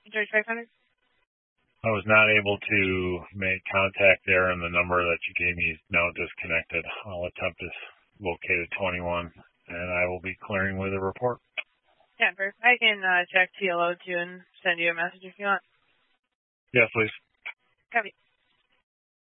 George 500? I was not able to make contact there, and the number that you gave me is now disconnected. I'll attempt to locate a 21, and I will be clearing with a report. Yeah, perfect. I can check TLO too and send you a message if you want. Yes, please. Copy.